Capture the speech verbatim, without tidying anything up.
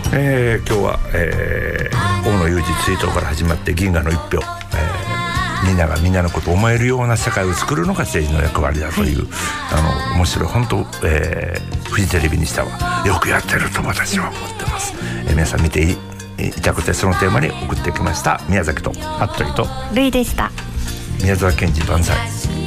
えー、今日は、えー、大野雄二追悼から始まって銀河の一票、えー、みんながみんなのことを思えるような社会を作るのが政治の役割だという、はい、あの面白い本当、えー、フジテレビにしてはよくやってると私は思ってます、えー、皆さん見ていたくてそのテーマに送ってきました。宮崎と服部とルイでした。 宮沢賢治万歳。